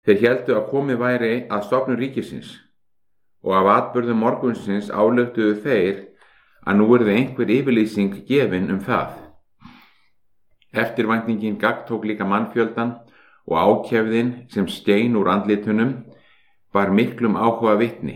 Þeir héldu að komið væri að stofnun ríkisins og af atburðum morgunsins ályktuðu þeir að nú yrði einhver yfirlýsing gefin það. Eftirvæntingin gagntók líka mannfjöldan og ákefðin sem skein úr andlitunum var miklum áhuga vitni.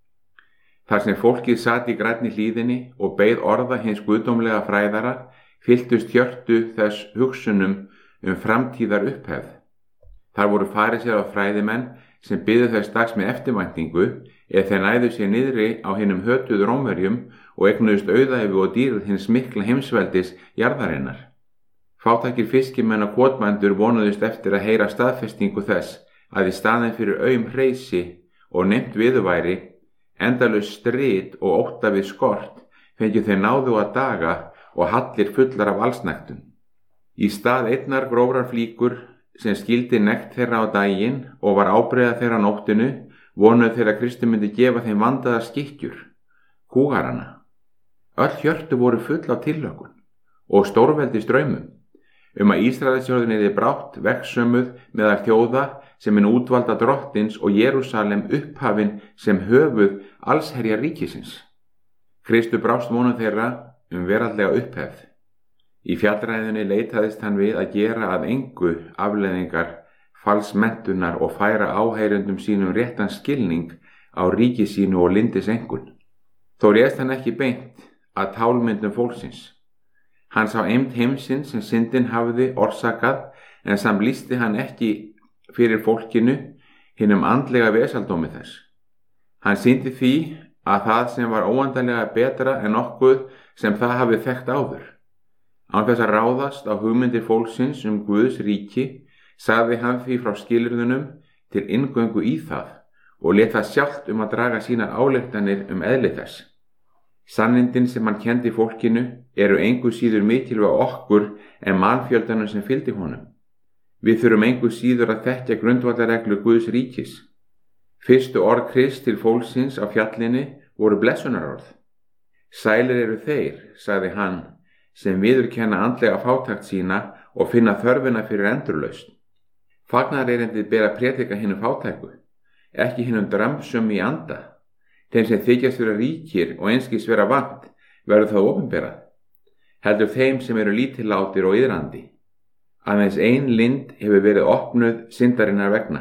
Þar sem fólkið sat í grænni hlíðinni og beið orða hins guðdómlega fræðara, fylltust hjörtu þess hugsunum framtíðar upphefð. Þar voru farisear og fræðimenn sem biðu þess dags með eftirvæntingu ef þeir næðu sér niðri á hinum hötuðu Rómverjum og eignuðust auðæfi og dýrð hins mikla heimsveldis jarðarinnar. Fátækir fiskimenn og kotbændur vonuðust eftir að heyra staðfestingu þess að í staðinn fyrir hreysi og nefnt viðurværi, endalaus strit og ótta við skort, fengju þeir náðu að daga og hallir fullar af allsnægtum. Í stað einnar grófrar flíkur sem skildi nekt þeirra á daginn og var ábreiða þeirra nóttinu, vonuðu þeir að Kristur myndi gefa þeim vandaðar skikkjur, kúgarana. Öll hjörtu voru full á tillökun og stórveldi straumum að Ísraelsjörðin yrði brátt vegsömuð meðal þjóða sem útvalda drottins og Jerúsalem upphafin sem höfuð allsherjar ríkisins. Kristur brást vonum þeirra veraldlega upphefð. Í fjallræðunni leitaðist hann við að gera að engu afleiðingar falsmenntunar og færa áheyrendum sínum réttan skilning á ríki sínu og lindisengun. Þó réðst hann ekki beint að tálmyndum fólksins. Hann sá eymd heimsins sem syndin hafði orsakað, en samt lýsti hann ekki fyrir fólkinu hinum andlega vesaldómi þess. Hann sýndi því að það sem var óendanlega betra en nokkuð sem það hafi þekkt áður. Án þess að ráðast á hugmyndir fólksins Guðs ríki, sagði hann því frá skilyrðunum til inngöngu í það og lét það sjálft að draga sínar ályktanir eðli þess. Sannindin sem hann kendi fólkinu eru engu síður mikilvæg okkur en mannfjöldanum sem fylgdi honum. Við þurfum engu síður að þekkja grundvallarreglu Guðs ríkis. Fyrstu orð Krists til fólksins á fjallinni voru blessunarorð. Sælir eru þeir, sagði hann, sem viðurkenna andlega fátækt sína og finna þörfina fyrir endurlausn. Fagnaðarerindið ber að prédika hinum fátæku, ekki hinum dramsum í anda. Þeim sem þykjast vera ríkir og einskis vera vant verður það opinberað. Heldur þeim sem eru lítillátir og iðrandi. Aðeins ein lind hefur verið opnuð syndarinnar vegna.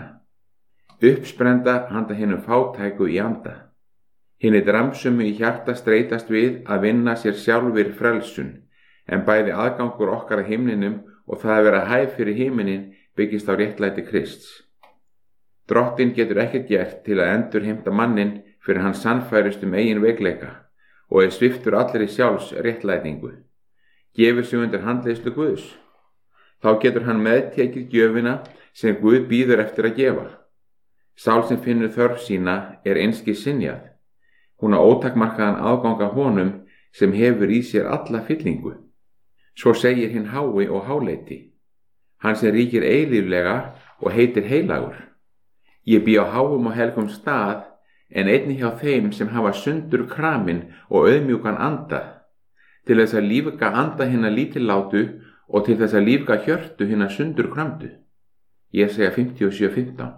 Uppsprenda handa hinum fátæku í anda. Hinir dramsumu í hjarta streitast við að vinna sér sjálfir frelsun, en bæði aðgangur okkar að himninum og það að vera hæf fyrir himinin byggist á réttlæti Krists. Drottinn getur ekkert gert til að endurheimta mannin fyrir hann sannfærist eigin veikleika og sviptur allri sjálfs réttlætingu. Gefur sig undir handleiðslu Guðs. Þá getur hann meðtekið gjöfina sem Guð býður eftir að gefa. Sál sem finnur þörf sína einskis synjað. Hún á ótakmarkaðan aðgang að honum sem hefur í sér alla fyllingu. Svo segir hinn hái og háleiti. Hann sem ríkir eilíflega og heitir heilagur. Ég bý á háum og helgum stað, en einnig hjá þeim sem hafa sundur kramin og auðmjúkan anda, til þess að lífga anda hinna lítillátu og til þess að lífga hjörtu hinna sundur kramdu. Jesaja 57:15.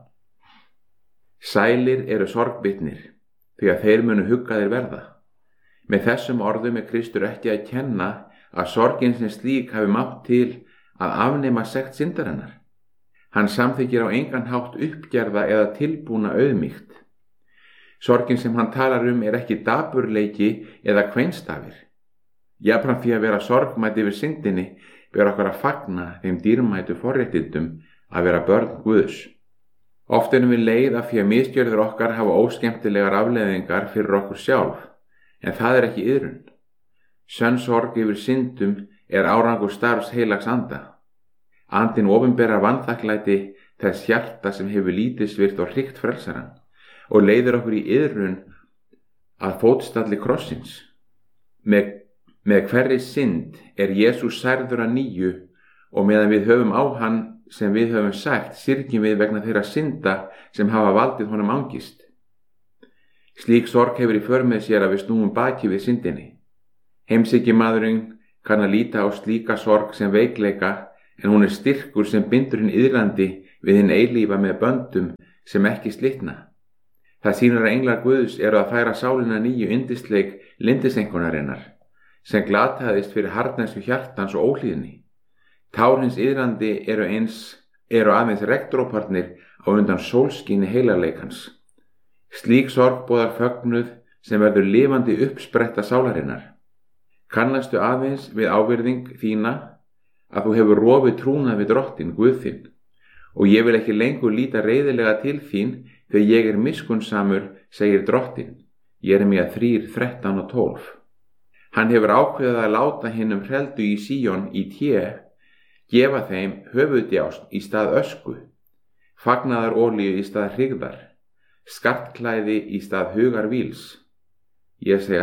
Sælir eru sorgbitnir, því að þeir munu huggaðir verða. Með þessum orðum Kristur ekki að kenna að sorgin sem slík hafi mátt til að afnema sekt syndarinnar. Hann samþykkir á engan hátt uppgerða eða tilbúna auðmýkt. Sorgin sem hann talar ekki dapurleiki eða kveinstafir. Jafnframt því að vera sorgmætt yfir syndinni ber okkur að fagna þeim dýrmætu forréttindum að vera börn Guðs. Oft erum við leið af því að misgjörðir okkar hafa óskemmtilegar afleiðingar fyrir okkur sjálf, en það ekki iðrun. Sönn sorg yfir syndum árangur starfs heilags anda. Andinn opinberar vanþakklæti þess hjarta sem hefur lítilsvirt og hrygt frelsarann og leiðir okkur í iðrun að fótstalli krossins. Með hverri synd Jesús særður að nýju og meðan við höfum á hann sem við höfum sært, syrgjum við vegna þeirra synda sem hafa valdið honum angist. Slík sorg hefur í för með sér að við snúum baki við syndinni. Heimshyggjumaðurinn kann að líta á slíka sorg sem veikleika, en hún styrkur sem bindur hinn iðrandi við hinn eilífa með böndum sem ekki slitna. Það sýnir að englar Guðs eru að færa sálina nýju yndisleik lindisenkunarinnar, sem glataðist fyrir harðnæsku hjartans og óhlýðni. Tár hins iðrandi eru aðeins regndróparnir á undan sólskini heilarleikans. Slík sorg boðar fögnuð sem verður lifandi uppspretta sálarinnar. Kannastu aðeins við ávirðing þína að þú hefur rofið trúnað við Drottinn Guð þinn, og ég vil ekki lengur líta reiðilega til þín þegar ég er miskunnsamur, segir Drottinn. Jeremía 3:13 og 12. Hann hefur ákveðið að láta hinum hreldu í Síón í té gefa þeim höfuðdjást í stað ösku, fagnaðarolíu í stað hrygðar, skartklæði í stað hugarvíls. Jesaja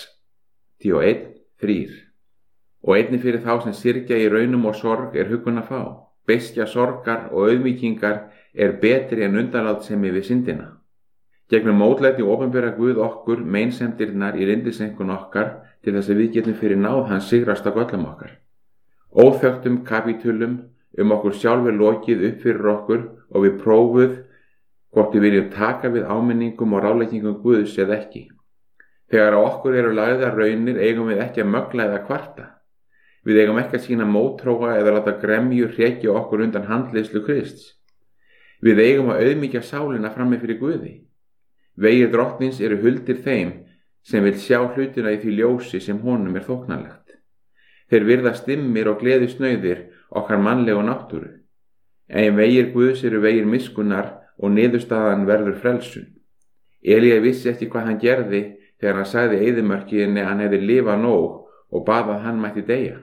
6:1-3. Og einnig fyrir þá sem syrgja í raunum og sorg er huggun að fá. Beiskja sorgar og auðmýkingar er betri en undanlátssemi við syndina. Gegnum mótlæti opinbera Guð okkur meinsemdirnar í lindisenkun okkar til þess að við getum fyrir náð hans sigrast á göllum okkar. Óþögtum kapítulum okkur sjálfur lokið upp fyrir okkur og við prófuð hvort við viljum taka við áminningum og ráðleggingum Guðs eða ekki. Þegar á okkur eru lagðar raunir eigum við ekki að mögla eða kvarta. Við eigum ekki að sýna mótróa eða láta gremju hrekja okkur undan handleiðslu Krists. Við eigum að auðmýkja sálina frammi fyrir Guði. Vegir Drottins eru huldir þeim sem vil sjá hlutina í því ljósi sem honum er þóknanlegt. Þeir virða stimmir og gleðisnauðir okkar mannlegu náttúru. En vegir Guðs eru vegir miskunnar og niðurstaðan verður frelsun. Elía vissi ekki hvað hann gerði þegar hann sagði eyðimörkinni að hann hefði lifað nóg og bað að hann mætti deyja.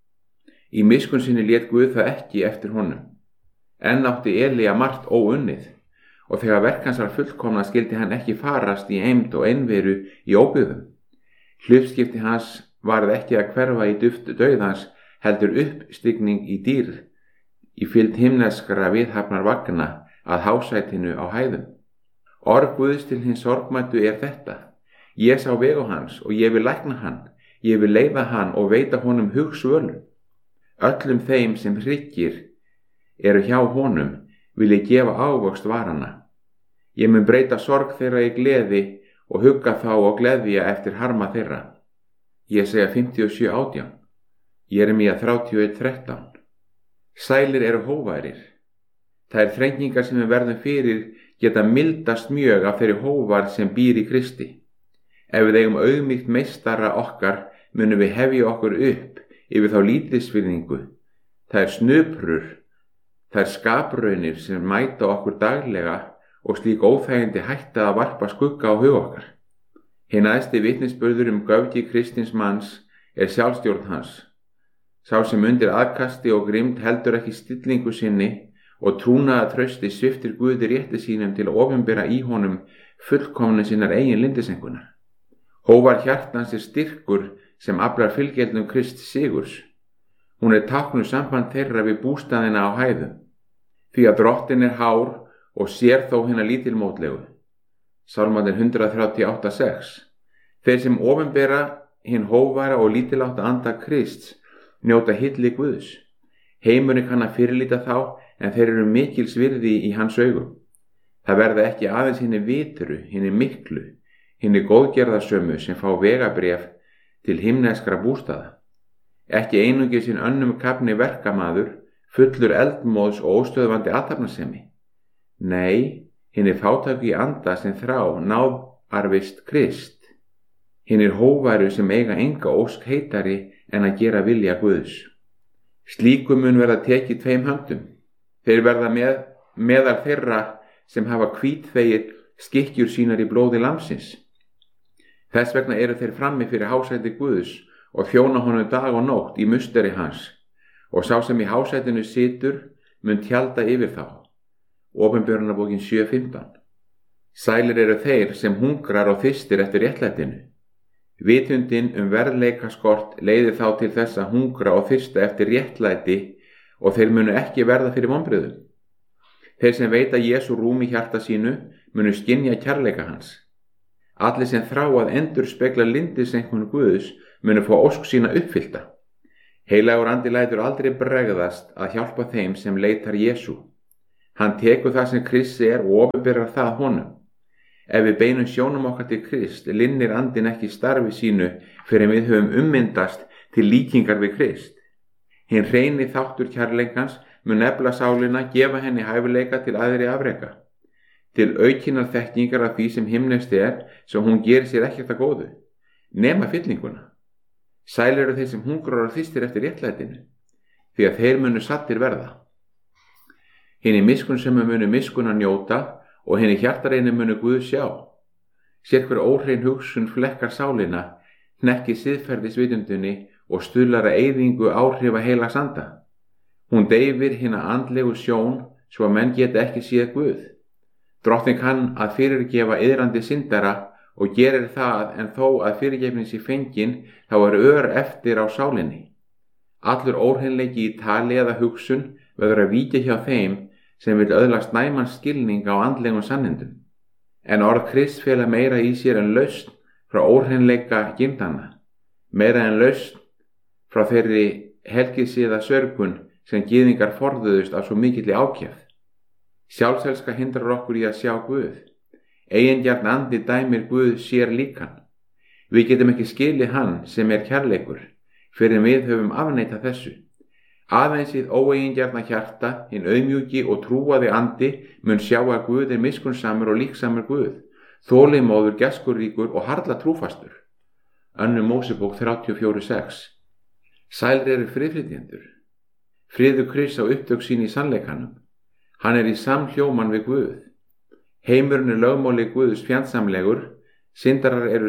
Í miskunn sinni lét Guð það ekki eftir honum. Enn átti Elía margt óunnið, og þegar verk hans var fullkomna skildi hann ekki farast í eymd og einveru í óbyggðum. Hlutskipti hans varð ekki að hverfa í duft dauðans, heldur uppstigning í dýrð, í fylgd himneskra viðhafnar vagna að hásætinu á hæðum. Orð Guðs til hins sorgmæddu er þetta: Ég sá vegu hans og ég vil lækna hann, ég vil leiða hann og veita honum hugsvölum. Öllum þeim sem hryggir eru hjá honum vil ég gefa ávöxt varana. Ég mun breyta sorg þeirra í gleði og hugga þá og gleðja eftir harma þeirra. Jesaja 57:18. Jeremía 31:13. Sælir eru hóværir. Þær þrengingar sem við verðum fyrir geta mildast mjög af þeirri hóvar sem býr í Kristi. Ef við eigum auðmýkt meistara okkar munum við hefja okkur upp yfir þá lítilsvirðingu. Það er snuprur, það er skapraunir sem mæta okkur daglega og slík óþægindi hætta að varpa skugga á hug okkar. Hinn æðsti vitnisburður göfgi kristins manns er sjálfstjórn hans. Sá sem undir aðkasti og grimmd heldur ekki stillingu sinni og trúnaða trausti sviptir Guði rétti sínum til að opinbera í honum fullkomni sinnar eigin lindisengunar. Hóvar hjartans er styrkur sem aflar fylgjeldum Krists sigurs. Hún er táknuð samband þeirra við bústaðina á hæðum. Því að Drottinn er hár og sér þó hina lítilmótlegu. Sálmarnir 138:6. Þeir sem opinbera hinn hóværa og lítilátta anda Krists njóta hylli Guðs. Heimurinn kann að fyrirlíta þá, en þeir eru mikils virði í hans augum. Það verða ekki aðeins hinni vitru, hinni miklu, hinni góðgerðarsömu sem fá vegabréf til himneskra bústaða. Ekki einungis hinn önnum kafni verkamaður, fullur eldmóðs og óstöðvandi athafnasemi. Nei, hinni fátæku í anda sem þrá náðarvist Krist. Hinnir hóværu sem eiga enga ósk heitari en að gera vilja Guðs. Slíkum mun verða tekið tveim höndum. Þeir verða meðal þeirra sem hafa hvítþvegið skikkjur sínar í blóði lambsins. Þess vegna eru þeir frammi fyrir hásæti Guðs og þjóna honum dag og nótt í musteri hans, og sá sem í hásætinu situr mun tjalda yfir þá. Opinberunarbókin 7:15. Sælir eru þeir sem hungrar og þyrstir eftir réttlætinu. Vitundin verðleikaskort leiðir þá til þess að hungra og þyrsta eftir réttlæti og þeir munu ekki verða fyrir vonbrigðum. Þeir sem veita Jesú rúm í hjarta sínu munu skynja kærleika hans. Allir sem þrá að endurspegla lindisenkun Guðs munu fá ósk sína uppfyllta. Heilagur andi lætur aldrei bregðast að hjálpa þeim sem leitar Jesú. Hann tekur það sem Kristi og opinberar það honum. Ef við beinum sjónum okkar til Krist, linnir andinn ekki starfi sínu fyrir við höfum ummyndast til líkingar við Krist. Hinn hreini þáttur kærleikans mun efla sálina, gefa henni hæfileika til æðri afreka, til aukinnar þekkingar af því sem himneskt svo hún gerir sér ekkert að góðu, nema fyllinguna. Sæl eru þeir sem hungrar og þyrstir eftir réttlætinu, því að þeir munu saddir verða. Hinni miskunnsömu munu miskunna njóta og hinni hjartareinu munu Guð sjá. Sérhver óhrein hugsun flekkar sálina, hnekki siðferðisvitundinni og stuðlar að eyðingu áhrifa heilags anda. Hún deyfir hina andlegu sjón svo að menn geta ekki séð Guð. Drottinn kann að fyrirgefa iðrandi syndara og gerir það, en þó að fyrirgefnin sé fengin þá ör eftir á sálinni. Allur óhreinleiki í tali eða hugsun verður að víkja hjá þeim sem vil öðlast næman skilning á andlegum sannindum. En orð Krist fela meira í sér en lausn frá óhreinleika gindana, meira en lausn frá þeirri helgisiða sörgun sem gyðingar forðuðust af svo mikilli ákefð. Sjálfselska hindrar okkur í að sjá Guð. Eigingjarn andi dæmir Guð sér líkan. Við getum ekki skilið hann sem kærleikur, fyrir en við höfum afneitað þessu. Aðeins hið óeigingjarna hjarta, hinn auðmjúki og trúaði andi mun sjá að Guð miskunnsamur og líksamur Guð, þolinmóður, gæskuríkur og harla trúfastur. 2. Mósebók 34:6. Sælir eru friðflytjendur. Friður Krists á upptök sín í sannleikanum. Hann í samhljóman við Guð. Heimurinn lögmáli Guðs fjandsamlegur, syndarar eru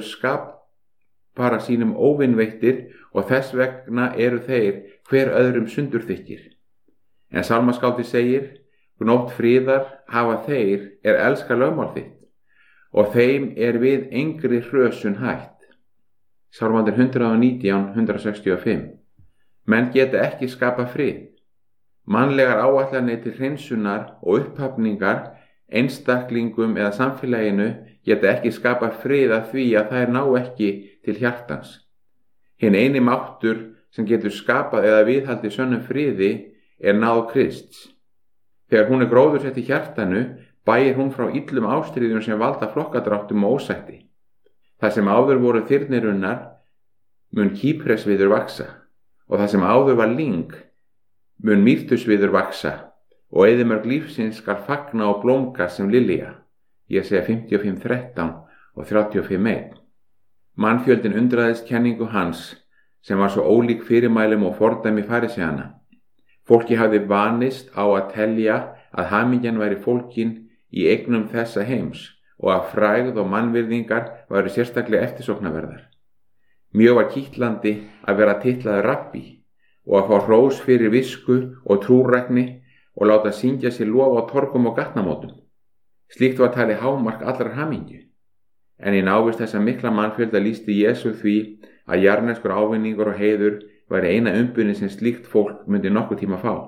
skapara sínum óvinveittir og þess vegna eru þeir hver öðrum sundurþykkir. En sálmaskáldi segir, gnótt friðar hafa þeir elska lögmál þitt og þeim við engri hrösun hætt. Sálmandur 119, 165. Menn geta ekki skapa frið. Mannlegar áætlanir til hreinsunar og upphafningar einstaklingum eða samfélaginu geta ekki skapa frið af því að þær ná ekki til hjartans. Hinn eini máttur sem getur skapað eða viðhaldið sönnum friði náð Krists. Þegar hún gróðursett í hjartanu, bæir hún frá illum ástríðum sem valda flokkadráttum og ósætti. Það sem áður voru þyrnirunnar mun kýpresviður vaksa, og það sem áður var lyng mun mýrtusviður vaksa, og eyðimörk lífsins skal fagna og blómga sem lilja. Jesaja 55:13 og 35:1. Mannfjöldin undraðist kenningu hans, sem var svo ólík fyrirmælum og fordæmi farisæana. Fólki hafði vanist á að telja að hamingjan væri fólkin í eignum þessa heims og að frægð og mannvirðingar væru sérstaklega eftirsóknarverðar. Mjög var kitlandi að vera titlaður rabbi og að fá hrós fyrir visku og trúrækni og láta syngja sér lof á torgum og gatnamótum. Slíkt var talið hámark allrar hamingju. En í návist þessa mikla mannfjölda lýsti Jesú því að jarðneskur ávinningur og heiður væri eina umbunni sem slíkt fólk myndi nokkuð tíma fá.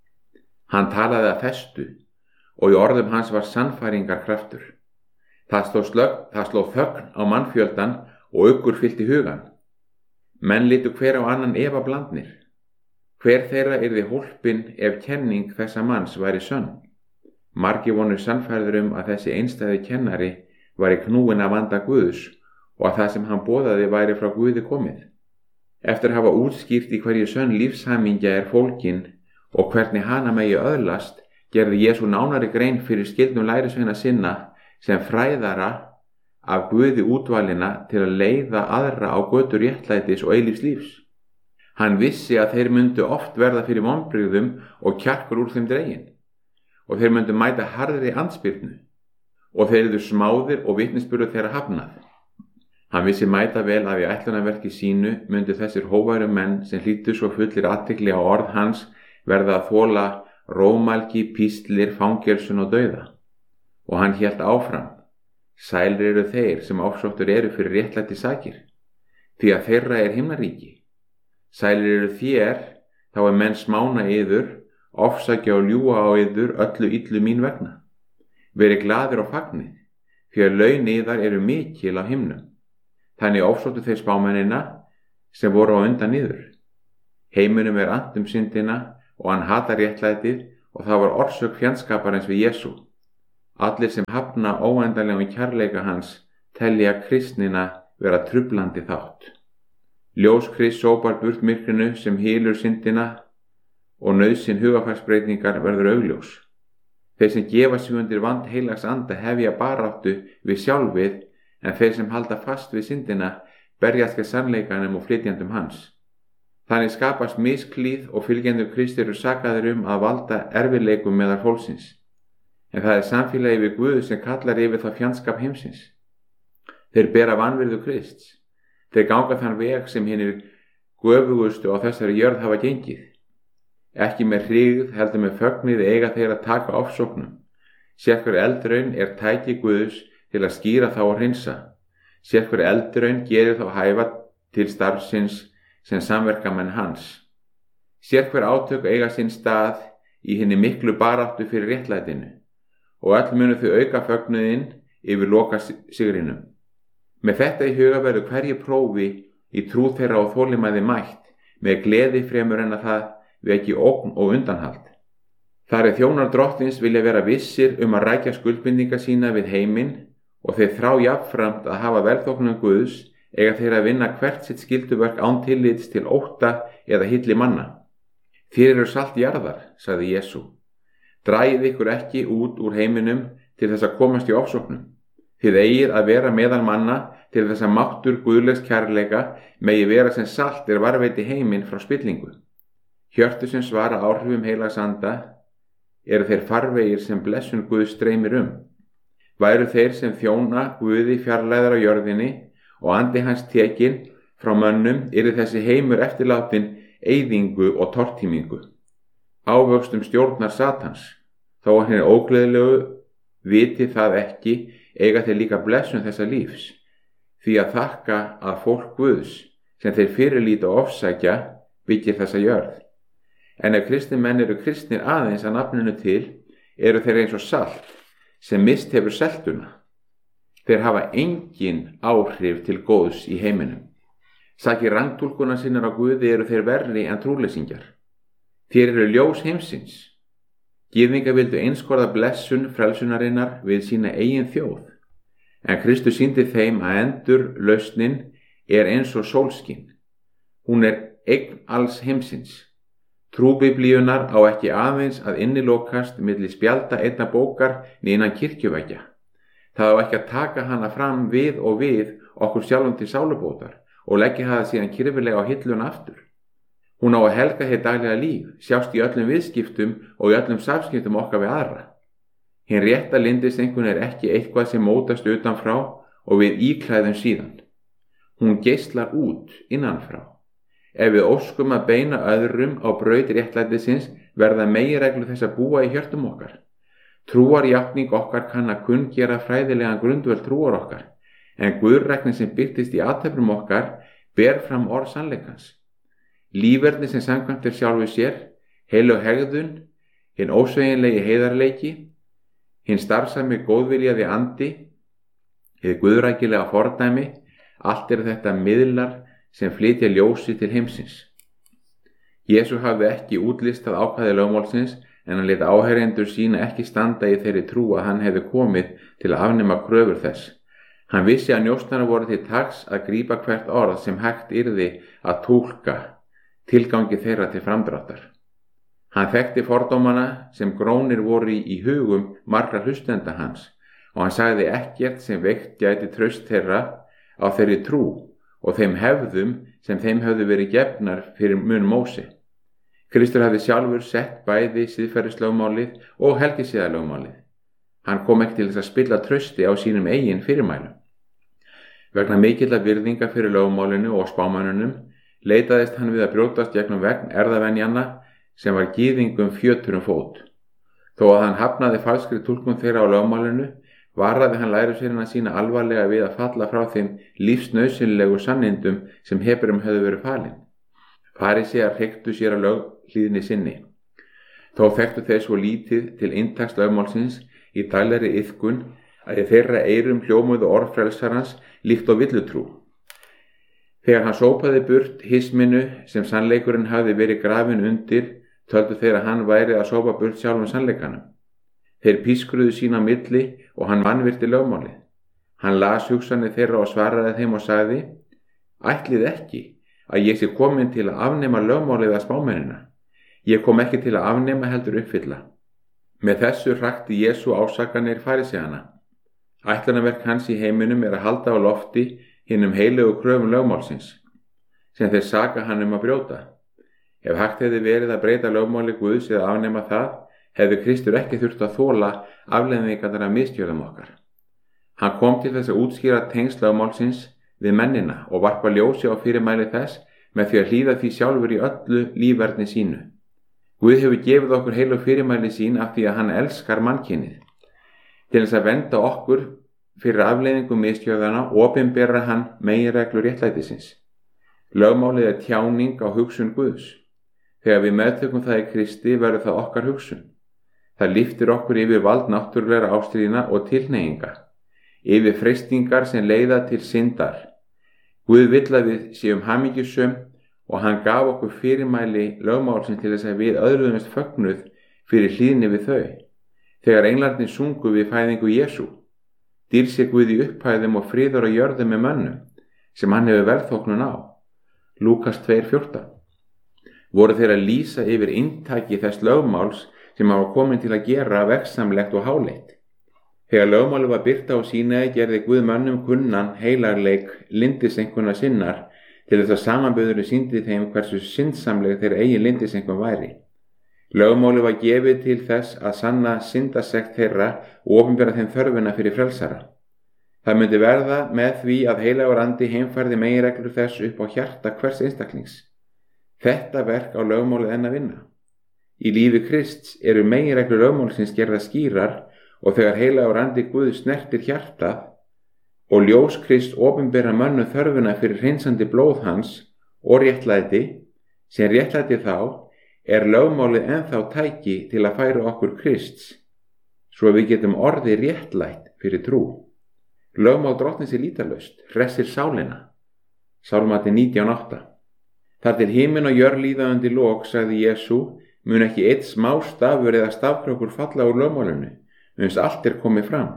Hann talaði að festu og í orðum hans var sannfæringarkraftur. Það sló þögn á mannfjöldan og uggur fyllti hugan. Menn litu hver á annan efablandnir. Hver þeirra yrði hólpin ef kenning þessa manns væri sönn. Margir voru sannfærður að þessi einstæði kennari væri knúinn af anda Guðs og að það sem hann boðaði væri frá Guði komið. Eftir að hafa útskýrt í hverju sönn lífshamingja fólkin og hvernig hana megi öðlast, gerði Jesú nánari grein fyrir skyldum lærisveina sinna sem fræðara af Guði útvalina til að leiða aðra á götur réttlætis og eilífs lífs. Hann vissi að þeir myndu oft verða fyrir vonbrigðum og kjarkur úr þeim dregin, og þeir myndu mæta harðri andspyrnu, og þeir yrðu smáðir og vitnisburður þeirra hafnað. Hann vissi mæta vel að í ætlunarverki sínu myndu þessir hóværu menn sem hlýttu svo fullir athygli á orð hans verða að þola rómælgi, píslir, fangelsun og dauða. Og hann hélt áfram: Sælir eru þeir sem ofsóttur eru fyrir réttlæti sakir, því að þeirra himnaríki. Sælir eru þér, þá menn smána yður, ofsækja og ljúga á yður öllu illu mín vegna. Verið glaðir og fagnið, því að laun yðar eru mikil á himnum. Þannig ofsóttu þeir spámennina sem voru á undan yður. Heiminum annt syndina og hann hatar réttlætið og það var orsök fjandskaparins við Jesú. Allir sem hafna óendanlegum kærleika hans telja kristnina vera trublandi þátt. Ljós Krists sópar burt myrkrinu sem hylur syndina og nauðsyn hugarfarsbreytingar verður augljós. Þeir sem gefa sig undir vand heilags anda hefja baráttu við sjálfið, en þeir sem halda fast við syndina berjast gegn sannleikanum og flytjendum hans. Þannig skapast misklíð og fylgjendur Kristi eru sakaðir að valda erfiðleikum meðal fólksins. En það samfélagi við Guð sem kallar yfir það fjandskap heimsins. Þeir bera vanvirðu Krists. Þeir ganga þann veg sem hinir göfugustu á þessari jörð hafa gengið. Ekki með hryggð heldur með fögnuði eiga þeir að taka ofsóknum. Sérhver eldraun tæki Guðs til að skýra þá og hreinsa. Sérhver eldraun gerir þá hæfa til starfsins sem samverkamenn hans. Sérhver átök eiga sinn stað í hinni miklu baráttu fyrir réttlætinu og öll munu þau auka fögnuðinn yfir loka sigrinum. Með þetta í huga verður hverju prófi í trú þeirra og þolinmæði mætt með gleði fremur en að það veki ógn og undanhald. Þar þjónar drottins vilja vera vissir að rækja skuldbindinga sína við heiminn og þeir þrá jafnframt að hafa velþóknun Guðs eiga þeir að vinna hvert sitt skylduverk án tillits til ótta eða hilli manna. Þér eru salt jarðar, sagði Jesú. Dragið ykkur ekki út úr heiminum til þess að komast í ofsóknum. Þið eigið að vera meðal manna til þess að máttur guðlegs kærleika megi vera sem salt varðveiti heiminn frá spillingu. Hjörtu sem svara áhrifum heilags anda eru þeir farvegir sem blessun Guðs streymir Væru þeir sem þjóna Guði fjarlæðar á jörðinni og andi hans tekinn frá mönnum yrði þessi heimur eftirlátin eyðingu og tortímingu. Ávöxtum stjórnar Satans, þó að henni ógleðilegu viti það ekki, eiga þeir líka blessun þessa lífs, því að þakka að fólk Guðs, sem þeir fyrirlíta og ofsækja, byggir þessa jörð. En ef kristnir menn eru kristnir aðeins að nafninu til, eru þeir eins og salt, sem mist hefur seltuna. Þeir hafa engin áhrif til góðs í heiminum. Sakir rangtúlkuna sinnar á Guði eru þeir verri en trúleysingjar. Þeir eru ljós heimsins. Gyðingar vildu einskorða blessun frelsunarinnar við sína eigin þjóð. En Kristus sýndi þeim að endurlausnin eins og sólskin. Hún eign alls heimsins. Trú Biblíunnar á ekki aðeins að innilokast milli spjalda einna bókar né innan kirkjuveggja. Það á ekki að taka hana fram við og við okkur sjálfum til sálubótar og leggja það síðan kyrfilega á hilluna aftur. Hún á að helga hér daglega líf, sjást í öllum viðskiptum og í öllum samskiptum okkar við aðra. Hinn rétta lyndiseinkunn ekki eitthvað sem mótast utanfrá og við íklæðum síðan. Hún geislar út innanfrá. Ef við óskum að beina öðrum á braut réttlætisins verða meginreglu þess að búa í hjörtum okkar. Trúarjátning okkar kann að kunngera fræðilegan grundvöll trúar okkar, en guðræknin sem birtist í athöfnum okkar ber fram orð sannleikans. Líferni sem samkvæmt sjálfu sér, heilög hegðun, hinn ósveigjanlegi heiðarleiki, hinn starfsami góðviljaði andi, hið guðrækilega fordæmi, allt þetta miðlar sem flytja ljósi til heimsins. Jesú hafði ekki útlistað ákvæði lögmálsins, en hann lét áheyrendur sína ekki standa í þeirri trú að hann hefði komið til að afnema kröfur þess. Hann vissi að njósnarar voru til taks að grípa hvert orð sem hægt yrði að túlka tilgangi þeirra til framdráttar. Hann þekkti fordómana sem grónir voru í hugum margra hlustenda hans og hann sagði ekkert sem veikt gæti traust þeirra á þeirri trú og þeim hefðum sem þeim höfðu verið gefnar fyrir mun Móse. Kristur hafði sjálfur sett bæði siðferðislögmálið og helgisiðalögmálið. Hann kom ekki til þess að spilla trausti á sínum eigin fyrirmælum. Vegna mikilla virðinga fyrir lögmálinu og spámönnunum leitaðist hann við að brjótast gegnum vegn erðavenjanna sem var gyðingum fjötur fót. Þó að hann hafnaði falskri túlkun þeirra á lögmálinu, varaði hann lærisveinana sína alvarlega við að falla frá þeim lífsnauðsynlegu sannindum sem Hebreum höfðu verið falin. Farísear hreyktu sér að löghlýðni sinni. Þó þekktu þeir svo lítið til inntaks lögmálsins í daglegri iðkun að í þeirra eyrum hljómuðu orð frelsarans líkt á villutrú. Þegar hann sópaði burt hisminu sem sannleikurinn hafði verið grafinn undir, töldu þeir að hann væri að sópa burt sjálfum sannleikanum. Þeir pískruðu sín á milli og hann vanvirti lögmálið. Hann las hugsanir þeirra og svaraði þeim og sagði: Ætlið ekki að ég sé komin til að afnema lögmálið að spámennina. Ég kom ekki til að afnema heldur uppfylla. Með þessu hrakti Jesú ásakanir farisæana. Ætlunarverk hans í heiminum er að halda á lofti hinum heilögu kröfum lögmálsins, sem þeir saka hann að brjóta. Ef hægt hefði verið að breyta lögmáli Guðs eða afnema það, hefði Kristur ekki þurft að þola afleiðingarnar af misgjörðum okkar. Hann kom til þess að útskýra tengsl lögmálsins við mennina og varpa ljósi á fyrirmæli þess með því að hlýða því sjálfur í öllu lífverðni sínu. Guð hefur gefið okkur heilu fyrirmæli sín af því að hann elskar mannkynið. Til þess að vernda okkur fyrir afleiðingum misgjörðana opinberar hann meginreglur réttlætisins. Lögmálið er tjáning á hugsun Guðs. Þegar við meðtökum það í Kristi verður það okkar hugsun. Það lyftir okkur yfir vald náttúrulegra ástríðna og tilhneiginga, yfir freistingar sem leiða til syndar. Guð vill að við séum hamingjusöm og hann gaf okkur fyrirmæli lögmálsins til þess að við öðruðumst fögnuð fyrir hlýðni við þau. Þegar englarnir sungu við fæðingu Jesú, dýr sé Guð í upphæðum og friður á jörðum með mönnum, sem hann hefur velþóknun á. Lúkas 2:14. Voru þeir að lýsa yfir inntaki þess lögmáls sem hafa komin til að gera vegsamlegt og háleitt. Þegar lögmálið var birt á Sínaí gerði Guð mönnum kunnan heilarleik lyndiseinkuna sinnar til þess að samanburðurinn sýndi þeim hversu syndsamleg þeir eigin lyndiseinkun væri. Lögmálið var gefið til þess að sanna syndasekt þeirra og opinbera þeim þörfina fyrir frelsara. Það myndi verða með því að heilagur andi heimfærði meginreglur þess upp á hjarta hvers einstaklings. Þetta verk á lögmálið enn að vinna. Í lífi Krists eru meginreglur lögmálsins gerða skýrar og þegar heilagur andi Guð snertir hjartað og ljós Krist opinbera mönnum þörfina fyrir hreinsandi blóð hans og réttlæti, sem réttlæti þá, er lögmálið ennþá tæki til að færa okkur Krists, svo við getum orðið réttlætt fyrir trú. Lögmál drottins er lítalaust, hressir sálina. Sálmati 19:8. Þar til himinn og jörð líða undir lok, sagði Jesú, mun ekki einn smá stafur eða stafkrókur falla úr lögmálinu, uns allt er komið fram.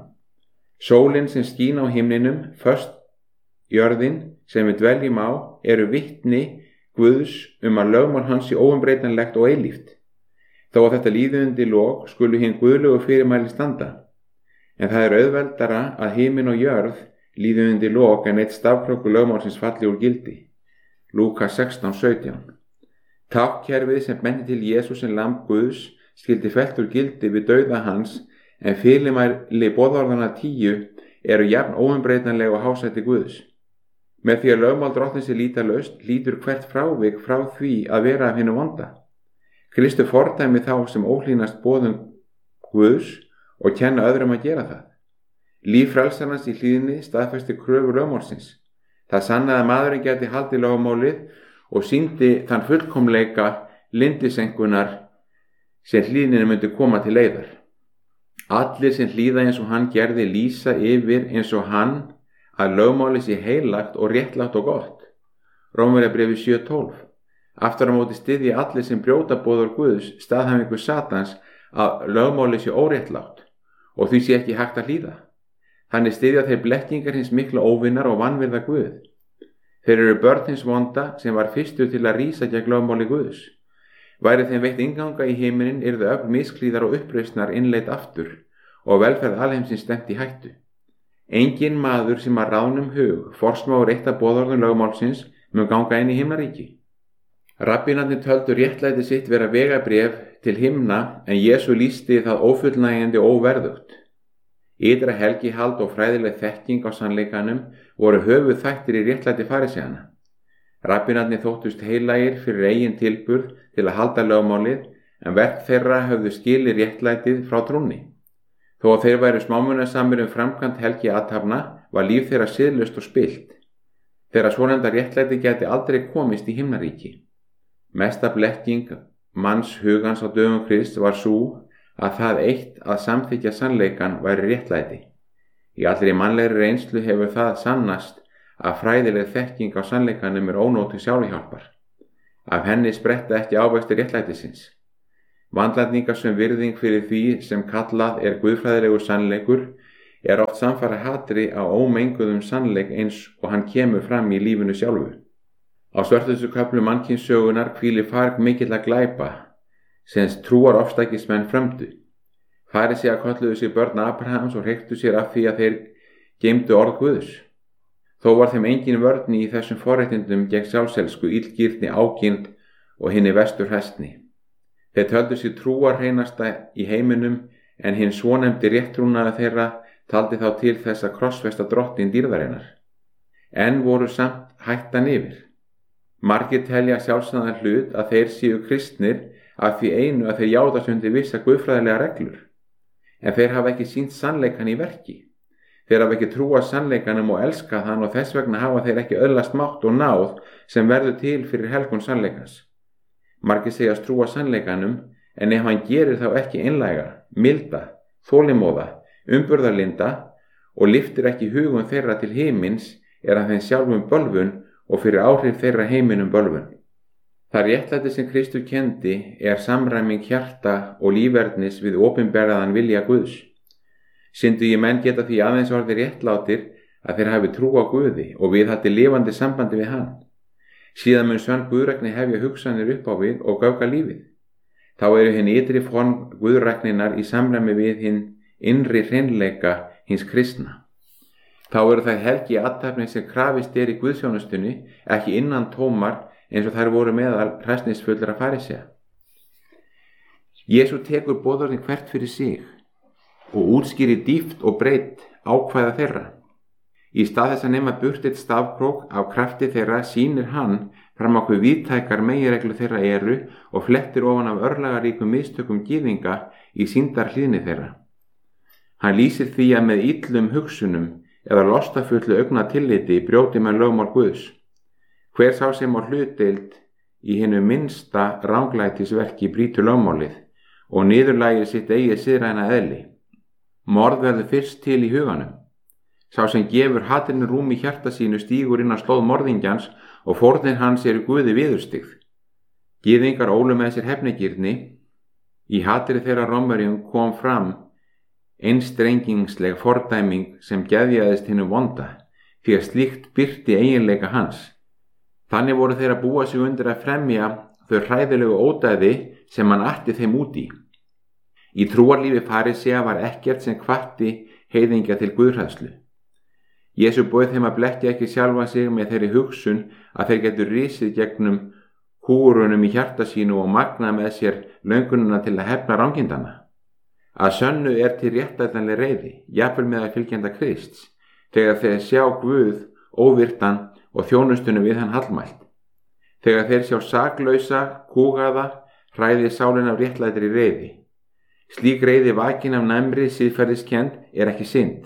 Sólin sem skín á himninum, föst jörðin sem við dveljum á, eru vitni Guðs að lögmál hans sé óumbreytanlegt og eilíft. Þó að þetta líði undir lok skulu hinn guðlegu fyrirmæli standa. En það er auðveldara að himinn og jörð líði undir lok en eitt stafkrókur lögmálsins falli úr gildi. Lúkas 16:17. Táknkerfið sem bendi til Jesú sem lamb Guðs skildi fellt úr gildi við dauða hans, en fyrirmæli boðorðanna 10 eru jafn óumbreytanleg og hásætti Guðs. Með því að lögmál drottins er lítalaust hlýtur hvert frávik frá því að vera af hinu vonda. Kristur fordæmi þá sem óhlýnast boðum Guðs og kenna öðrum að gera það. Líf frelsarans í hlýðni staðfesti kröfur lögmálsins. Það sannaði að maðurinn gæti haldið lögmálið og sýndi þann fullkomleika lyndisengunar sem hlýðninu myndi koma til leiðar. Allir sem hlýða eins og hann gerði lýsa yfir eins og hann að lögmálið sé heilagt og réttlátt og gott. Rómverjabréfið 7:12. Aftur á móti styðja allir sem brjóta boðorð Guðs staðhæfingu Satans að lögmálið sé óréttlátt og því sé ekki hægt að hlýða. Þannig styðja þeir blekkingar hins mikla óvinnar og vanvirða Guð. Þeir eru börn hins vonda sem var fyrstur til að rísa gegn lögmáli Guðs. Væri þeim veitt innganga í heiminin yrðu öfl misklíðar og uppreisnar innleitt aftur og velferð alheimsins stefnt í hættu. Engin maður sem að ráðnum hug forsmáir eitt af boðorðum lögmálsins mun ganga inn í himnaríki. Rabbínarnir töldu réttlæti sitt vera vegabréf til himna en Jesú lýsti það ófullnægjandi og óverðugt. Ytra helgihald og fræðileg þekking á sannleikanum voru höfuð þættir í réttlæti farisæana. Rabbínarnir þóttust heilagir fyrir eigin tilburð til að halda lögmálið en verk þeirra höfðu skilið réttlætið frá trúnni. Þó að þeir væru smámunasamir framkvæmd helgi athafna var líf þeirra siðlaust og spillt. Þeirra svonefnda réttlæti gæti aldrei komist í himnaríki. Mesta blekking manns hugans á dögum Krists var sú að það eitt að samþykja sannleikan væri réttlæti. Í allri mannlegri reynslu hefur það sannast að fræðileg þekking á sannleikanum er ónótu sjálfhjálpar. Af henni spretta ekki ávextir réttlætisins. Vandlætingar sem virðing fyrir því sem kallað er guðfræðilegur sannleikur er oft samfara hatri á ómenguðum sannleik eins og hann kemur fram í lífinu sjálfu. Á svörtustu köflum mannkynssögunar hvílir farg mikilla glæpa sem trúar ofstækismenn frömdu. Farisea kölluðu sig börn Abrahams og hreyktu sér af því að þeir geymdu orð Guðs. Þó var þeim engin vörn í þessum forréttindum gegn sjálfselsku, illgirni, ágirnd og hinni vestur hræstni. Þeir töldu sig trúar hreinasta í heiminum en hinn svonefndi réttrúnaði þeirra taldi þá til þess að krossfesta drottin dýrðarinnar. En voru samt hættan yfir. Margir telja sjálfsagðan hlut að þeir séu kristnir af því einu að þeir játast undir vissa guðfræðilega reglur. En þeir hafa ekki sýnt sannleikan í verki. Þeir hafa ekki trúað sannleikanum og elskað hann og þess vegna hafa þeir ekki öðlast mátt og náð sem verður til fyrir helgun sannleikans. Margir segjast trúa sannleikanum en ef hann gerir þá ekki einlæga, milda, þolinmóða, umburðarlinda og lyftir ekki hugum þeirra til himins er hann þeim sjálfum bölvun og fyrir áhrif þeirra heiminum bölvun. Það réttlæti sem Kristur kendi er samræming hjarta og lífverðnis við opinberaðan vilja Guðs. Syndugir menn geta því aðeins orðið réttlátir að þeir hafi trú á Guði og viðhaldi lifandi sambandi við hann. Síðan mun sönn guðrækni hefja hugsanir upp á við og göfga lífið. Þá eru hinn ytri form guðrækninar í samræmi við hinn innri hreinleika hins kristna. Þá eru þær helgi athafnir sem krafist í guðsþjónustunni ekki innan tómar eins og þær voru meðal hræsnisfullra farisea. Jesú tekur boðorðin hvert fyrir sig og útskýrir dýpt og breitt ákvæða þeirra. Í stað þess að nema burt eitt stafkrók af krafti þeirra sýnir hann fram á hve víðtækar meginreglur þeirra eru og flettir ofan af örlagaríkum mistökum gyðinga í sýndarhlýðni þeirra. Hann lýsir því að með illum hugsunum eða lostafullu augnatilliti brjóti menn lögmál Guðs. Hver sá sem á hlutdeild í hinu minnsta ranglætisverki brýtur lögmálið og niðurlægir sitt eigið siðræna eðli. Morð verður fyrst til í huganum. Sá sem gefur hatrinu rúm í hjarta sínu stígur inn á slóð morðingjans og fórnir hans eru Guði viðurstyggð. Gyðingar ólu með sér hefnigirni. Í hatri þeirra Rómverjum kom fram einstrengingsleg fordæming sem geðjaðist hinu vonda, því að slíkt birti eiginleika hans. Þannig voru þeir að búa sig undir að fremja þau hræðilegu ódæði sem hann atti þeim út í. Í trúarlífi farisea var ekkert sem hvatti heiðingja til guðhræðslu. Jesú bauð þeim að blekkja ekki sjálfa sig með þeirri hugsun að þeir getur risið gegnum húrunum í hjarta sínu og magna með sér löngununa til að hefna rangindana. Að sönnu er til réttlætanleg reiði, jafnvel með að fylgjenda Krists, þegar þeir sjá Guð óvirtan og þjónustunum við hann hallmælt. Þegar þeir sjá saklausa, kúgaða, hræði sálin af réttlætri reiði. Slík reiði vakin af næmri siðferðiskend er ekki synd.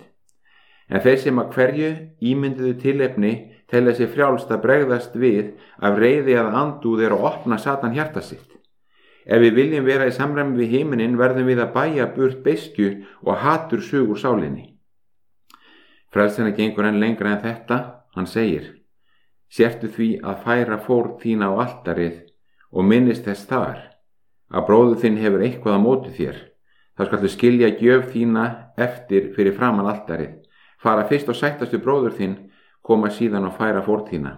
En þeir sem að hverju ímynduðu tilefni telja sér frjálst að bregðast við af reiði að andúð er að opna Satan hjarta sitt. Ef við viljum vera í samræmi við himininn verðum við að bæja burt beiskju og hatur sugur sálinni. Frelsarinn gengur enn lengra en þetta, hann segir: Sértu því að færa fórn þína á altarið og minnist þess þar að bróður þinn hefur eitthvað á móti þér. Þá skaltu skilja gjöf þína eftir fyrir framan altarið. Fara fyrst og sættastu bróður þinn, koma síðan og færa fórn þína.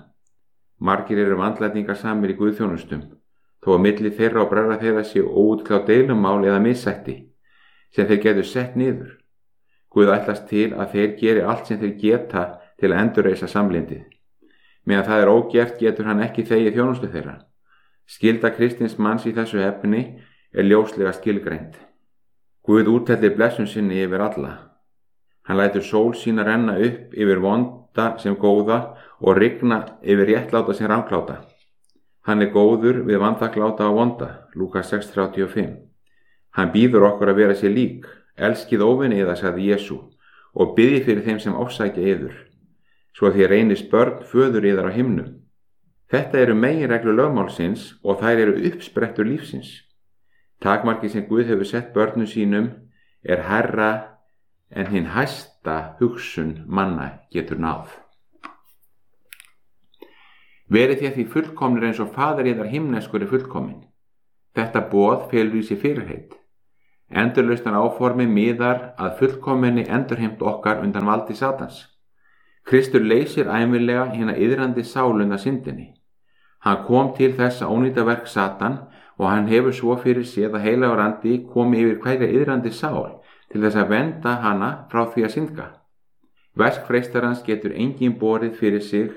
Margir eru vandlætingar samir í guðþjónustum, þó að milli þeirra og bræðra þeirra sé óútkljáð deilumál eða missætti, sem þeir getur sett niður. Guð ætlast til að þeir geri allt sem þeir geta til að endurreisa samlindið. Meðan það er ógert getur hann ekki þegið þjónustu þeirra. Skylda kristins manns í þessu efni er ljóslega skilgreind. Guð úthellir blessun sinni yfir alla. Hann lætur sól sína renna upp yfir vonda sem góða og rigna yfir réttláta sem rangláta. Hann er góður við vanþakkláta og vonda, Lúkas 6:35. Hann býður okkur að vera sér lík, elskið óvinni yðar, sagði Jesú, og biðji fyrir þeim sem ofsækja yður, svo að þér reynist börn föður yðar á himnum. Þetta eru meginreglur lögmálsins og þær eru uppsprettur lífsins. Takmarkið sem Guð hefur sett börnum sínum er hærra en hinn hæsta hugsun manna getur náð. Verið þér því fullkomnir eins og faðir yðar himneskur er fullkomin. Þetta boð felur í sér fyrirheit. Endurlausnar áformi miðar að fullkominni endurheimt okkar undan valdi Satans. Kristur leysir ævinlega hina iðrandi sál undan syndinni. Hann kom til þess að ónýta verk Satan og hann hefur svo fyrir séð að heilagur andi komi yfir hverja iðrandi sál til þess að venda hana frá því að syndga. Verk freistarans getur enginn borið fyrir sig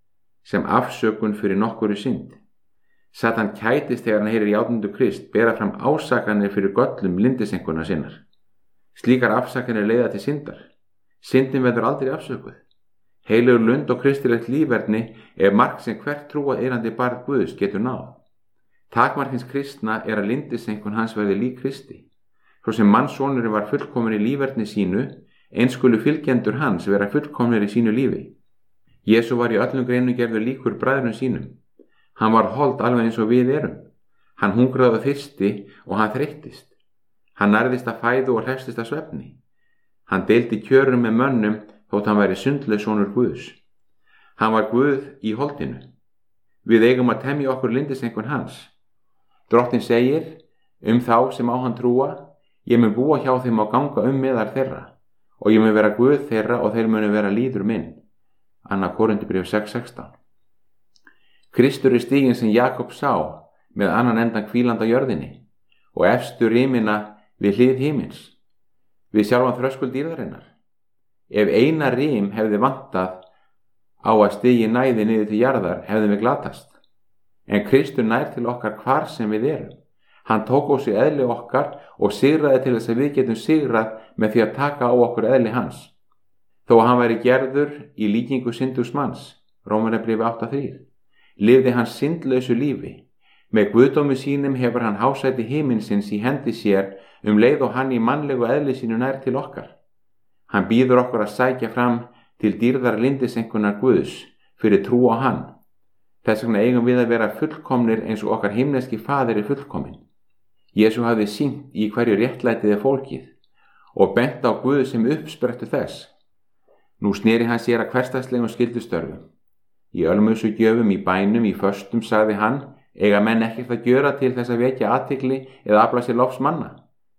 sem afsökun fyrir nokkuru synd. Satan kætist þegar hann heyrir játningu Krist bera fram ásakanir fyrir göllum lyndisenkuna sinnar. Slíkar afsakanir leiða til syndar. Syndin verður aldrei afsökuð. Heilagur lund og kristilegt lífverðni er mark sem hvert trúað eirandi barn Guðs getur náð. Takmarkins kristna er að lyndisenkun hans verði lík Kristi. Svo sem mannssonurinn var fullkominn í lífverðni sínu, eins skulu fylgjendur hans vera fullkomnir í sínu lífi. Jesú var í öllum greinum gerður líkur bræðrum sínum. Hann var hold alveg eins og við erum. Hann hungraði og þyrsti og hann þreyttist. Hann nærðist að fæðu og hrefstist að svefni. Hann deildi kjörum með mönnum þótt hann væri sundlaus sonur Guðs. Hann var Guð í holdinu. Við eigum að temja okkur lyndisenkun hans. Drottinn segir þá sem á hann trúa, ég mun búa hjá þeim og ganga meðal þeirra, og ég mun vera Guð þeirra og þeir munu vera líður minn. 2. Korinthubréf 6:16. Kristur er stiginn sem Jakob sá með annan endan hvíland á jörðinni og efstu rímina við hlið himins, við sjálfan þröskuld dýrðarinnar. Ef eina rím hefði vantað á að stigi næði niður til jarðar hefðum við glatast. En Kristur nær til okkar hvar sem við erum. Hann tók á sig eðli okkar og sigraði til þess að við getum sigrað með því að taka á okkur eðli hans. Þó að hann væri gerður í líkingu syndugs manns, Rómarbréf 8:3, lifði hann syndlausu lífi. Með guðdómi sínum hefur hann hásæti himinsins í hendi sér leið og hann í mannlegu eðli sínu nær til okkar. Hann býður okkur að sækja fram til dýrðar lyndisenkunar Guðs fyrir trú á hann. Þess vegna eigum við að vera fullkomnir eins og okkar himneski faðir er fullkominn. Jesú hafði sýnt í hverju réttlætið er fólkið og bent á Guð sem uppsprettu þess. Nú sneri hann sér að hversdagslegum skyldustörfum. Í ölmusugjöfum, í bænum, í föstum sagði hann, eiga menn ekkert að gjöra til þess að vekja athygli eða afla sér lofs manna.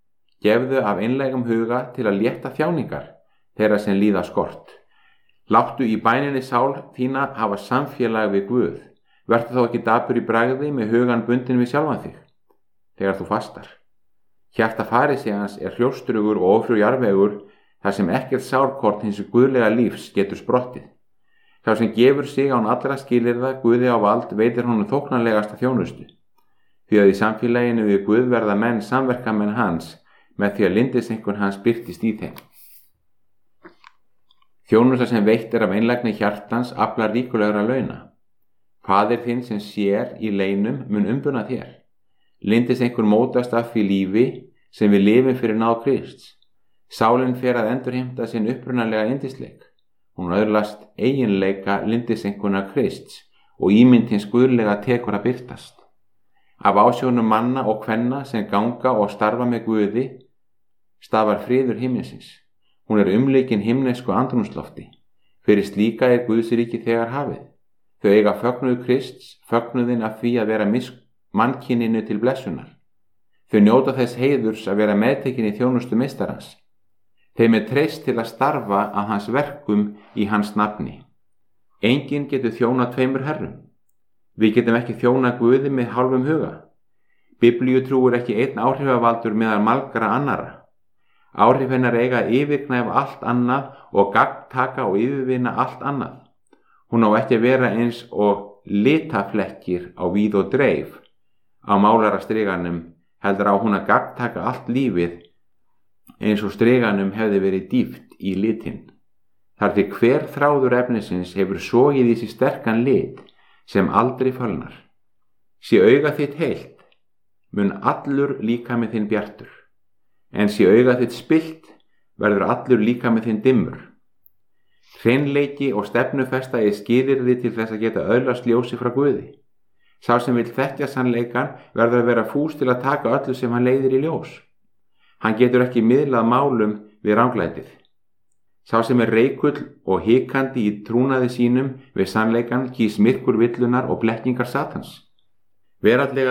Gefðu af einlægum huga til að létta þjáningar þeirra sem líða skort. Láttu í bæninni sál þína hafa samfélag við Guð. Vertu þá ekki dapur í bragði með hugan bundin við sjálfan þig þegar þú fastar. Hjarta farisejans er hrjóstrugur og ófrjójarvegur þar sem ekkert sárkort hins guðlega lífs getur sprottið. Sá sem gefur sig án allra skilyrða Guði á vald veitir honum þóknanlegasta þjónustu. Því að í samfélaginu við Guð verða menn samverkamenn hans með því að lyndisenkun hans birtist í þeim. Þjónusta sem veitt af einlægni hjartans aflar ríkulegra launa. Faðir þinn sem sér í leinum mun umbuna þér. Lyndisenkun mótast af því lífi sem við lifum fyrir náð Krists. Sálin fer að endurheimta sinn upprunalega yndisleik. Hún öðlast eiginleika lyndisenkuna Krists og ímynd hins guðlega tekur að birtast. Af ásjónum manna og kvenna sem ganga og starfa með Guði stafar friður himnesins. Hún er umleikin himnesku andrúmslofti. Fyrir slíka er Guðsríki þegar hafið. Þau eiga fögnuð Krists, fögnuðin af því að vera mannkyninu til blessunar. Þau njóta þess heiðurs að vera meðtekin í þjónustu meistarans. Þeim er treyst til að starfa að hans verkum í hans nafni. Enginn getur þjónað tveimur herrum. Við getum ekki þjónað Guði með hálfum huga. Biblíutrú er ekki einn áhrifavaldur meðal margra annarra. Áhrif hennar eiga að yfirgnæfa allt annað og gagntaka og yfirvinna allt annað. Hún á ekki að vera eins og litaflekkir á víð og dreif á málarastriganum, heldur á hún að gagntaka allt lífið eins og striganum hefði verið dýft í litinn. Þar til hver þráður efnisins hefur sogið í sig sterkan lit sem aldrei fölnar. Sé auga þitt heilt, mun allur líkami þinn bjartur, en sé auga þitt spillt, verður allur líkami þinn dimmur. Hreinleiki og stefnufesta er skilyrði til þess að geta öðlast ljósi frá Guði. Sá sem vill þekkja sannleikann verður að vera fús til að taka öllu sem hann leiðir í ljós. Hann getur ekki miðlað málum við ranglætið. Sá sem er reikull og hikandi í trúnaði sínum við sannleikann kýs myrkur villunar og blekkingar Satans. Veraldlegar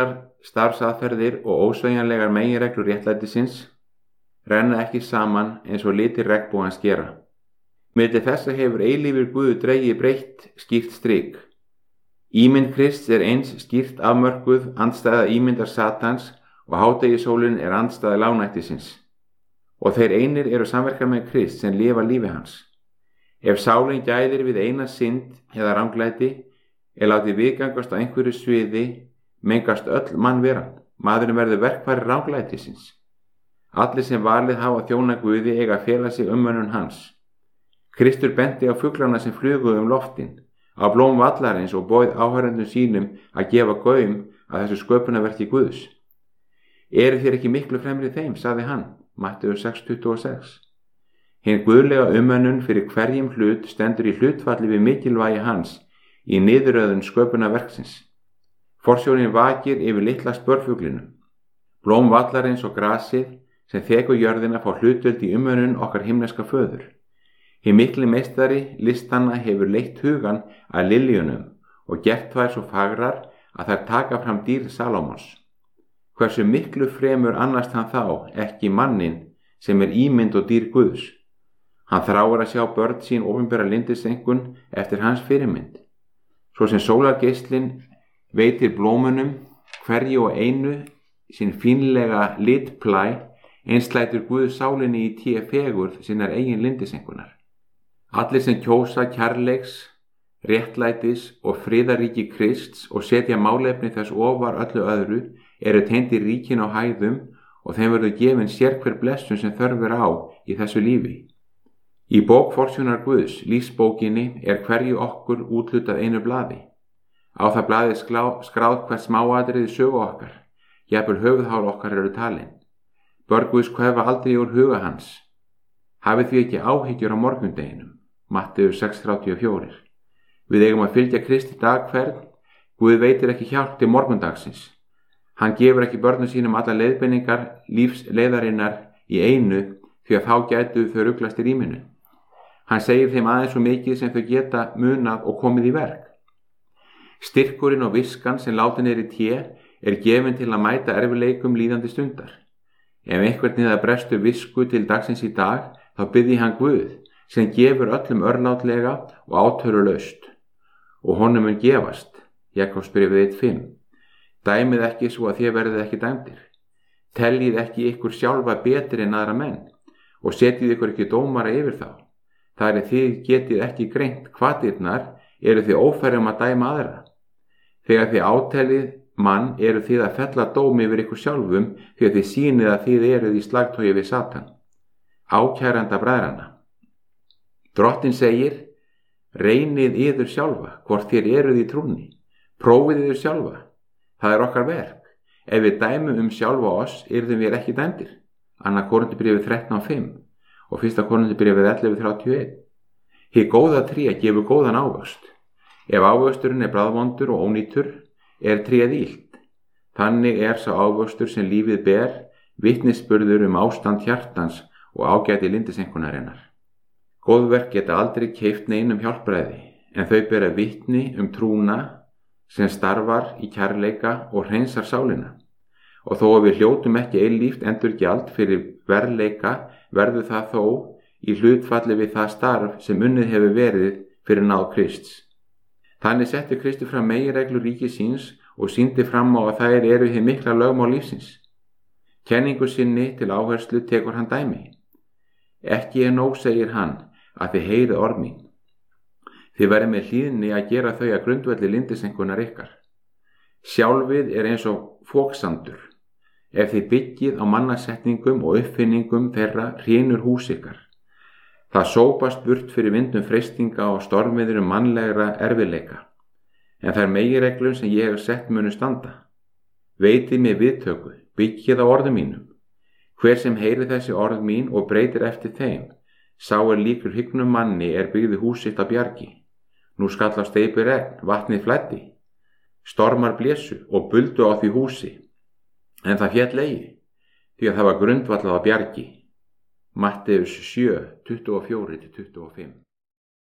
starfsaðferðir og ósveigjanlegar meginreglur réttlætisins renna ekki saman eins og litir regnbogans gera. Milli þessa hefur eilífur Guð dregið breitt skýrt strik. Ímynd Krists er eins skýrt afmörkuð andstæða ímyndar Satans og hádegisólin er andstæða lágnættisins. Og þeir einir eru samverkamenn Krists sem lifa lífi hans. Ef sálin gæðir við eina synd eða ranglæti er látið viðgangast á einhverju sviði, mengast öll mannveran. Maðurinn verður verkfæri ranglætisins. Allir sem valið hafa þjóna Guði eiga að fela sig umönnun hans. Kristur benti á fuglana sem flugu loftin, á blóm vallarins og bauð áhorfendum sínum að gefa gaum að þessu sköpunarverki Guðs. Eru þér ekki miklu fremri þeim, sagði hann, Matteus 6:26. Hinn guðlega umönnun fyrir hverjum hlut stendur í hlutfalli við mikilvægi hans í niðurröðun sköpunarverksins. Forsjónin vakir yfir litla spörfuglinum. Blóm vallarins og grasið sem þekur jörðina fá hlutdeild í umönnun okkar himneska föður. Hinn mikli meistari listanna hefur leitt hugan að liljunum og gert þær svo fagrar að þær taka fram dýr Salómons. Hversu miklu fremur annast hann þá ekki mannin sem er ímynd og dýr Guðs. Hann þráir að sjá börn sín opinbera lindisengun eftir hans fyrirmynd. Svo sem sólargeislinn veitir blómunum hverju og einu sín fínlega litplæ, eins lætur Guð sálinni í té fegurð sinnar eigin lindisengunar. Allir sem kjósa kærleiks, réttlætis og friðaríki Krists og setja málefni þess ofar öllu öðru eru tengdir ríkin á hæðum og þeim verður gefin sérhver blessun sem þörf á í þessu lífi. Í bók forsjónar Guðs, lífsbókinni, er hverju okkur úthlutað einu blaði. Á það blaði skráð hvert smáatriði sögu okkar, jafnvel höfuðhár okkar eru talin. Börn Guðs hverfa aldrei úr huga hans. Hafið því ekki áhyggjur á morgundeginum. Matteus 6:34. Við eigum að fylgja Kristi dagferð. Guð veitir ekki hjálp til morgundagsins. Hann gefur ekki börnum sínum alla leiðbeiningar lífsleiðarinnar í einu því að þá gætu þau ruglast í rýminu. Hann segir þeim aðeins svo mikið sem þau geta munað og komið í verk. Styrkurinn og viskan sem látin er í té er gefin til að mæta erfileikum líðandi stundar. Ef einhvern niða brestur visku til dagsins í dag, þá biðji hann Guð sem gefur öllum örlátlega og átörulaust og honum mun gefast. Jakobsbréfið 1:5. Dæmið ekki svo að þér verðið ekki dæmdir. Teljið ekki ykkur sjálfa betri en aðra menn og setjið ykkur ekki dómara yfir þá. Þar þið getið ekki greint hvatirnar eru þið ófærum að dæma aðra. Þegar þið átelið mann eru þið að fella dómi yfir ykkur sjálfum því að þið sýnið að þið eruð í slagtogi við Satan. Ákæranda bræðrana. Drottinn segir, reynið yður sjálfa, hvort þér eruð í trúnni. Prófið yður sjálfa. Það er okkar verk. Ef við dæmum sjálfa oss, yrðum við ekki dæmdir. 2. Korinthubréfið 13:5 og 1. Korinthubréfið 11:31. Hið góða tré gefur góðan ávöxt. Ef ávöxturinn er bráðvondur og ónýtur, er tréð illt. Þannig er sá ávöxtur sem lífið ber, vitnisburður ástand hjartans og ágæti lindisengunarinnar. Góðverk geta aldrei keypt neinum hjálpræði, en þau bera vitni trúna sem starfar í kærleika og hreinsar sálina. Og þó að við hljótum ekki eilíft endurgjald fyrir verðleika, verður það þó í hlutfalli við það starf sem unnið hefur verið fyrir náð Krists. Þannig setti Kristur fram meginreglur ríkis síns og sýndi fram á að þær eru hið mikla lögmál lífsins. Kenningu sinni til áherslu tekur hann dæmi. Ekki nóg, segir hann, að þið heyrið orð mín. Þið verið með hlýðni að gera þau að grundvelli lindisengunar ykkar. Sjálfið er eins og foksandur. Ef þið byggið á mannasetningum og uppfinningum þeirra hrynur hús ykkar. Það sópast burt fyrir vindum freistinga og stormiður mannlegra erfiðleika. En þær meginreglur sem ég hef sett munu standa. Veitið mér viðtöku, byggið á orðum mínum. Hver sem heyrir þessi orð mín og breytir eftir þeim, sá er líkur hyggnum manni er byggði hús sitt á bjargi. Nú skall á steypi regn, vatnið flæddi. Stormar blésu og buldu á því húsi. En það féll eigi, því að það var grundvallað á bjargi. Matteus 7:24-25